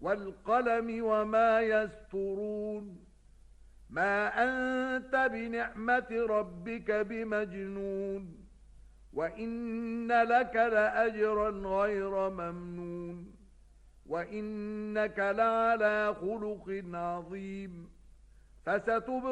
والقلم وما يسطرون ما أنت بنعمة ربك بمجنون وإن لك لأجرا غير ممنون وإنك لعلى خلق عظيم